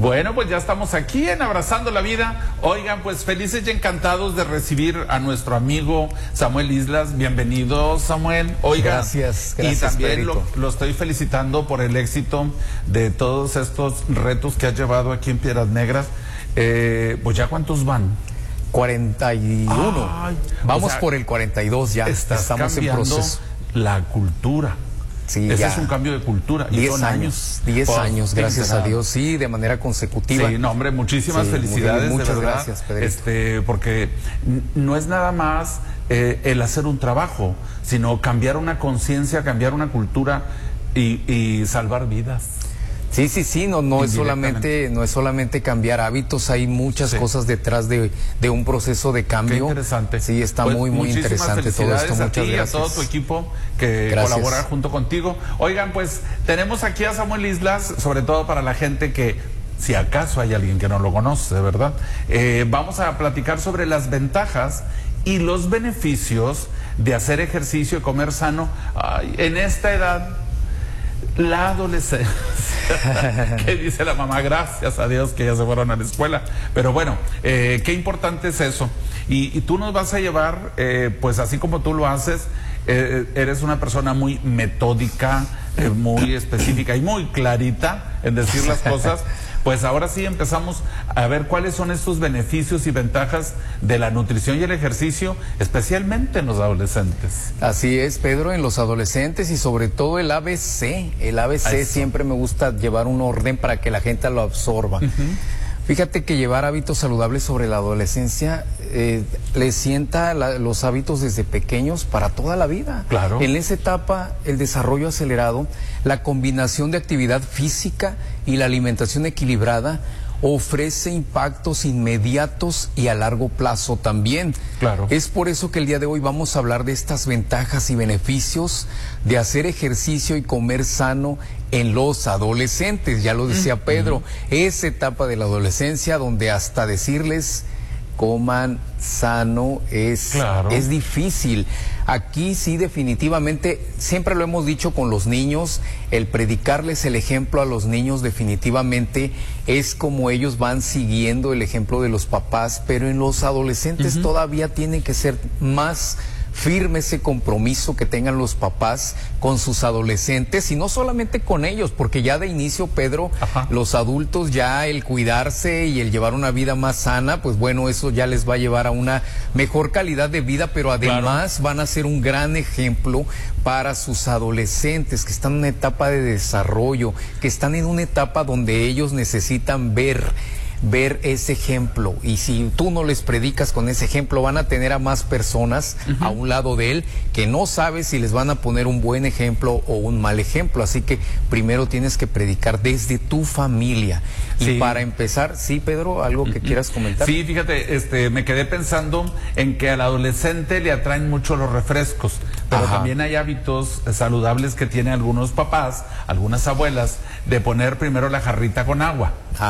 Bueno, pues ya estamos aquí en Abrazando la Vida. Oigan, pues felices y encantados de recibir a nuestro amigo Samuel Islas. Bienvenido, Samuel. Oigan, gracias, y también Pedrito. lo estoy felicitando por el éxito de todos estos retos que has llevado aquí en Piedras Negras. Pues ya, ¿cuántos van? 41. Ay, vamos, o sea, por el 42 ya. Estamos en proceso. La cultura. Sí, ese ya. es un cambio de cultura. 10 años. 10 Pues, años, gracias a nada. Dios, sí, de manera consecutiva. Sí, no, hombre, muchísimas Sí, felicidades, muchas de verdad. gracias, Pedrito. Porque no es nada más el hacer un trabajo, sino cambiar una conciencia, cambiar una cultura y salvar vidas. Sí, no es solamente cambiar hábitos, hay muchas cosas detrás de un proceso de cambio. Qué interesante. Sí, está Pues, muy interesante todo esto. a Muchas ti gracias. y a todo tu equipo que Gracias. colabora junto contigo. Oigan, pues tenemos aquí a Samuel Islas, sobre todo para la gente que, si acaso hay alguien que no lo conoce, ¿verdad? Vamos a platicar sobre las ventajas y los beneficios de hacer ejercicio y comer sano. Ay, en esta edad, la adolescencia. ¿Qué dice la mamá? Gracias a Dios que ya se fueron a la escuela. Pero bueno, qué importante es eso. Y tú nos vas a llevar, pues así como tú lo haces, eres una persona muy metódica, muy específica y muy clarita en decir las cosas. Pues ahora sí empezamos a ver cuáles son estos beneficios y ventajas de la nutrición y el ejercicio, especialmente en los adolescentes. Así es, Pedro, en los adolescentes y sobre todo el ABC. El ABC Eso. siempre me gusta llevar un orden para que la gente lo absorba. Fíjate que llevar hábitos saludables sobre la adolescencia les sienta los hábitos desde pequeños para toda la vida. Claro. En esa etapa, el desarrollo acelerado, la combinación de actividad física y la alimentación equilibrada ofrece impactos inmediatos y a largo plazo también. Claro. Es por eso que el día de hoy vamos a hablar de estas ventajas y beneficios de hacer ejercicio y comer sano en los adolescentes. Ya lo decía Pedro, esa etapa de la adolescencia donde hasta decirles coman sano Claro. es difícil. Aquí sí, definitivamente, siempre lo hemos dicho con los niños, el predicarles el ejemplo a los niños definitivamente es como ellos van siguiendo el ejemplo de los papás, pero en los adolescentes todavía tiene que ser más firme ese compromiso que tengan los papás con sus adolescentes y no solamente con ellos, porque ya de inicio, Pedro, los adultos ya el cuidarse y el llevar una vida más sana, pues bueno, eso ya les va a llevar a una mejor calidad de vida, pero además van a ser un gran ejemplo para sus adolescentes que están en una etapa de desarrollo, que están en una etapa donde ellos necesitan ver ese ejemplo, y si tú no les predicas con ese ejemplo, van a tener a más personas a un lado de él que no sabes si les van a poner un buen ejemplo o un mal ejemplo, así que primero tienes que predicar desde tu familia. Sí. Y para empezar, sí, Pedro, algo que quieras comentar. Sí, fíjate, me quedé pensando en que al adolescente le atraen mucho los refrescos, pero también hay hábitos saludables que tienen algunos papás, algunas abuelas, de poner primero la jarrita con agua.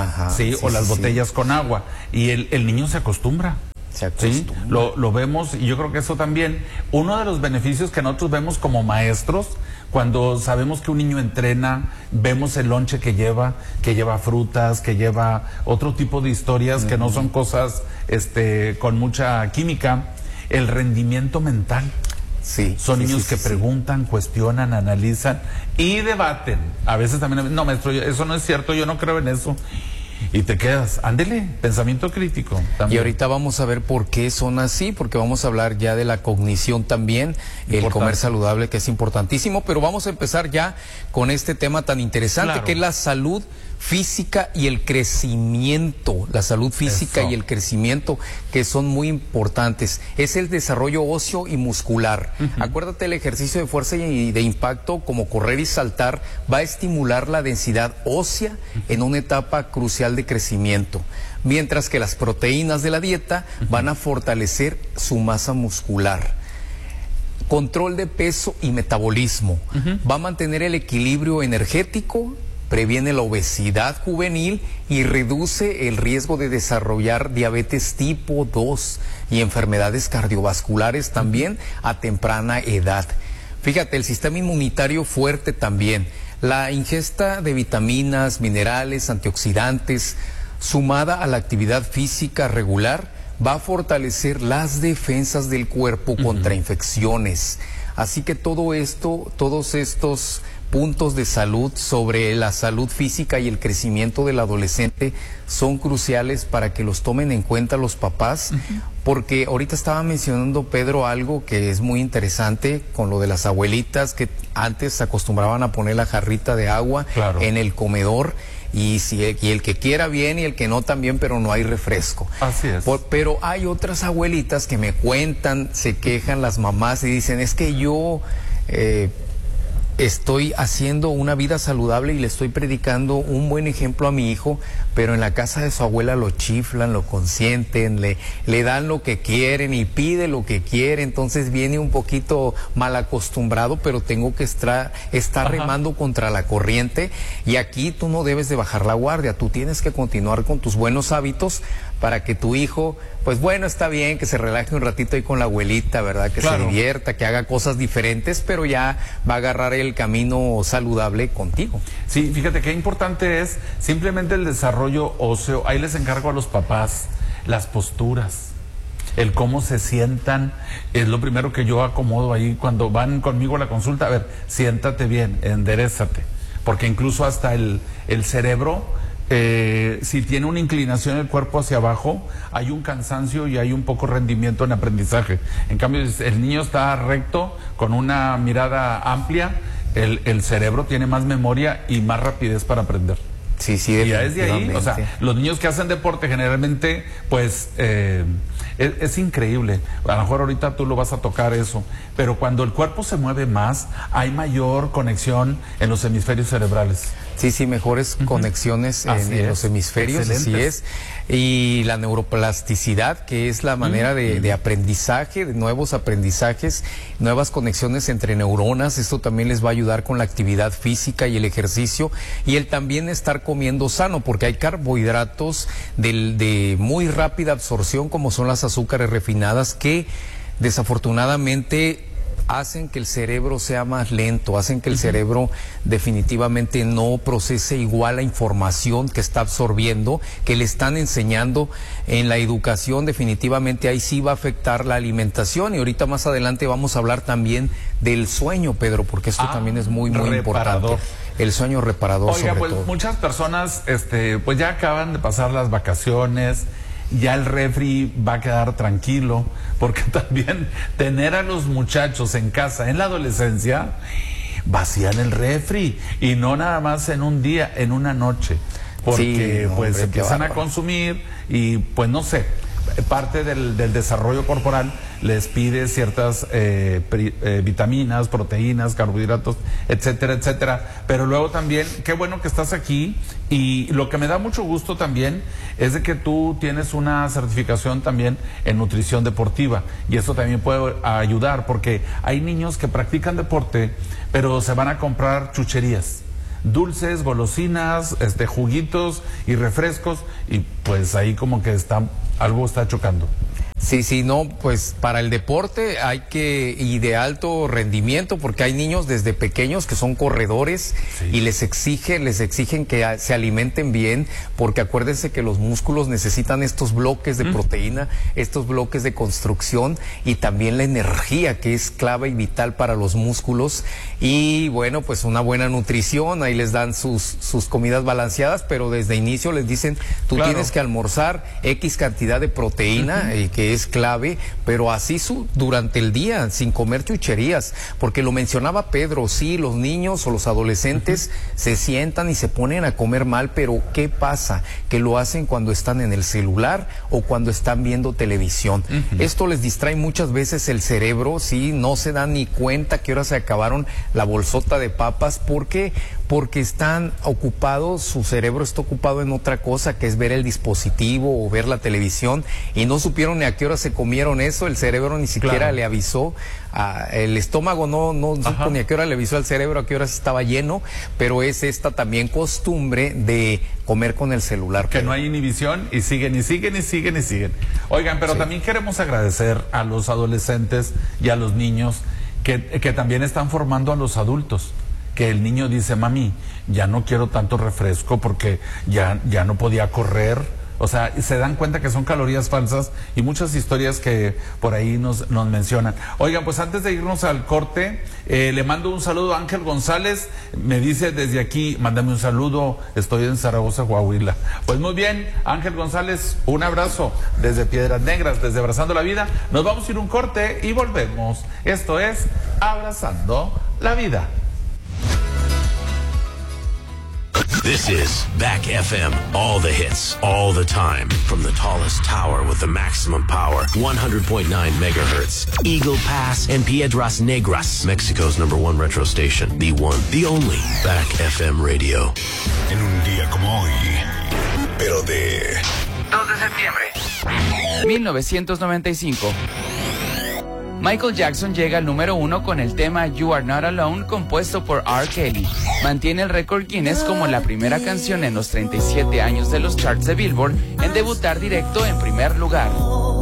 O las botellas con agua, y el niño se acostumbra. ¿Sí? Lo vemos, y yo creo que eso también, uno de los beneficios que nosotros vemos como maestros, cuando sabemos que un niño entrena, vemos el lonche que lleva frutas, que lleva otro tipo de historias que no son cosas con mucha química, el rendimiento mental. Son niños que preguntan, cuestionan, analizan y debaten. A veces también, no, maestro, eso no es cierto, yo no creo en eso. Y te quedas, ándele, pensamiento crítico también. Y ahorita vamos a ver por qué son así, porque vamos a hablar ya de la cognición también, el comer saludable, que es importantísimo, pero vamos a empezar ya con este tema tan interesante, que es la salud física y el crecimiento. La salud física y el crecimiento, que son muy importantes. Es el desarrollo óseo y muscular. Acuérdate, el ejercicio de fuerza y de impacto, como correr y saltar, va a estimular la densidad ósea en una etapa crucial de crecimiento, mientras que las proteínas de la dieta van a fortalecer su masa muscular. Control de peso y metabolismo. Va a mantener el equilibrio energético, previene la obesidad juvenil y reduce el riesgo de desarrollar diabetes tipo 2 y enfermedades cardiovasculares también a temprana edad. Fíjate, el sistema inmunitario fuerte también. La ingesta de vitaminas, minerales, antioxidantes, sumada a la actividad física regular, va a fortalecer las defensas del cuerpo contra infecciones. Así que todo esto, todos estos puntos de salud sobre la salud física y el crecimiento del adolescente son cruciales para que los tomen en cuenta los papás, porque ahorita estaba mencionando Pedro algo que es muy interesante con lo de las abuelitas que antes se acostumbraban a poner la jarrita de agua en el comedor. Y el que quiera bien y el que no también, pero no hay refresco. Así es. Pero hay otras abuelitas que me cuentan, se quejan las mamás y dicen, es que yo estoy haciendo una vida saludable y le estoy predicando un buen ejemplo a mi hijo, pero en la casa de su abuela lo chiflan, lo consienten, le dan lo que quieren y pide lo que quiere, entonces viene un poquito mal acostumbrado, pero tengo que estar remando contra la corriente, y aquí tú no debes de bajar la guardia, tú tienes que continuar con tus buenos hábitos para que tu hijo, pues bueno, está bien que se relaje un ratito ahí con la abuelita, ¿verdad? Que se divierta, que haga cosas diferentes, pero ya va a agarrar el camino saludable contigo. Sí, fíjate qué importante es simplemente el desarrollo óseo. Ahí les encargo a los papás las posturas, el cómo se sientan, es lo primero que yo acomodo ahí cuando van conmigo a la consulta. A ver, siéntate bien, enderézate, porque incluso hasta el cerebro, si tiene una inclinación el cuerpo hacia abajo, hay un cansancio y hay un poco rendimiento en aprendizaje. En cambio, si el niño está recto, con una mirada amplia, el cerebro tiene más memoria y más rapidez para aprender. Sí, sí, y ya es de ahí, o sea, los niños que hacen deporte generalmente, pues, es increíble. A lo mejor ahorita tú lo vas a tocar eso, pero cuando el cuerpo se mueve más, hay mayor conexión en los hemisferios cerebrales. Sí, sí, mejores conexiones en los hemisferios, así es. Y la neuroplasticidad, que es la manera de aprendizaje, de nuevos aprendizajes, nuevas conexiones entre neuronas, esto también les va a ayudar con la actividad física y el ejercicio, y el también estar comiendo sano, porque hay carbohidratos de muy rápida absorción, como son las azúcares refinadas, que desafortunadamente hacen que el cerebro sea más lento, hacen que el cerebro definitivamente no procese igual la información que está absorbiendo, que le están enseñando en la educación. Definitivamente ahí sí va a afectar la alimentación, y ahorita más adelante vamos a hablar también del sueño, Pedro, porque esto también es muy importante. El sueño reparador. Oiga, sobre pues todo. Muchas personas pues ya acaban de pasar las vacaciones, ya el refri va a quedar tranquilo, porque también tener a los muchachos en casa en la adolescencia, vacían el refri, y no nada más en un día, en una noche, porque pues empiezan a consumir y pues no sé, parte del desarrollo corporal les pide ciertas vitaminas, proteínas, carbohidratos, etcétera, etcétera. Pero luego también, qué bueno que estás aquí, y lo que me da mucho gusto también es de que tú tienes una certificación también en nutrición deportiva, y eso también puede ayudar, porque hay niños que practican deporte, pero se van a comprar chucherías, dulces, golosinas, juguitos y refrescos, y pues ahí como que algo está chocando. Sí, sí, no, pues para el deporte y de alto rendimiento, porque hay niños desde pequeños que son corredores, y les exigen que se alimenten bien, porque acuérdense que los músculos necesitan estos bloques de proteína, estos bloques de construcción, y también la energía, que es clave y vital para los músculos. Y bueno, pues una buena nutrición, ahí les dan sus comidas balanceadas, pero desde inicio les dicen, tú tienes que almorzar X cantidad de proteína, que es clave, pero así durante el día, sin comer chucherías, porque lo mencionaba Pedro, sí, los niños o los adolescentes se sientan y se ponen a comer mal, pero ¿qué pasa? Que lo hacen cuando están en el celular o cuando están viendo televisión. Esto les distrae muchas veces el cerebro, sí, no se dan ni cuenta que ahora se acabaron la bolsota de papas. ¿Por qué? Porque están ocupados, su cerebro está ocupado en otra cosa, que es ver el dispositivo o ver la televisión, y no supieron ni a qué hora se comieron eso, el cerebro ni siquiera le avisó, el estómago no supo ni a qué hora le avisó al cerebro a qué hora estaba lleno, pero es esta también costumbre de comer con el celular. Que no hay inhibición, y siguen, y siguen, y siguen, y siguen. Oigan, pero también queremos agradecer a los adolescentes y a los niños que también están formando a los adultos, que el niño dice, mami, ya no quiero tanto refresco porque ya no podía correr. O sea, se dan cuenta que son calorías falsas y muchas historias que por ahí nos mencionan. Oigan, pues antes de irnos al corte, le mando un saludo a Ángel González. Me dice desde aquí, mándame un saludo, estoy en Zaragoza, Coahuila. Pues muy bien, Ángel González, un abrazo desde Piedras Negras, desde Abrazando la Vida. Nos vamos a ir un corte y volvemos. Esto es Abrazando la Vida. This is Back FM. All the hits, all the time. From the tallest tower with the maximum power. 100.9 megahertz. Eagle Pass and Piedras Negras. Mexico's #1 retro station. The one, the only. Back FM Radio. En un día como hoy, pero de 2 de septiembre 1995. Michael Jackson llega al número 1 con el tema You Are Not Alone, compuesto por R. Kelly. Mantiene el récord Guinness como la primera canción en los 37 años de los charts de Billboard en debutar directo en primer lugar.